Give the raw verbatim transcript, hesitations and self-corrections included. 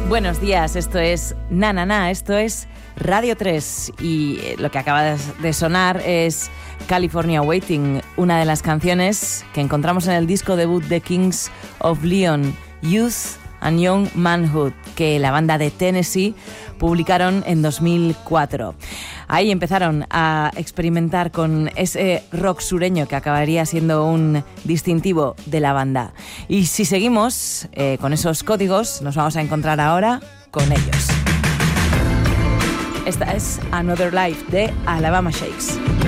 Buenos días, esto es Na Na Na, esto es Radio tres y lo que acaba de sonar es California Waiting, una de las canciones que encontramos en el disco debut de Kings of Leon, Youth and Young Manhood, que la banda de Tennessee publicaron en dos mil cuatro. Ahí empezaron a experimentar con ese rock sureño que acabaría siendo un distintivo de la banda. Y si seguimos eh, con esos códigos, nos vamos a encontrar ahora con ellos. Esta es Another Life de Alabama Shakes.